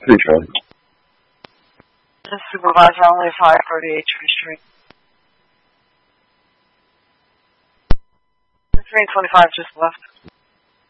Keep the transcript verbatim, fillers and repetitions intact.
Three, Charlie. Supervisor, only five thirty-eight Tree Street. three twenty-five just left.